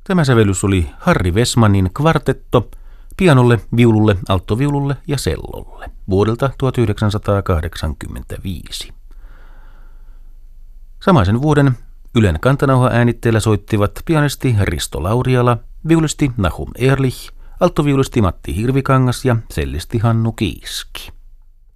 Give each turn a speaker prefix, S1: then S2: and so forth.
S1: Tämä sävellys oli Harry Wessmanin kvartetto pianolle, viululle, alttoviululle ja sellolle vuodelta 1985. Samaisen vuoden Ylen kantanauha-äänitteellä soittivat pianisti Risto Lauriala, viulisti Nahum Ehrlich, alttoviulisti Matti Hirvikangas ja sellisti Hannu Kiiski.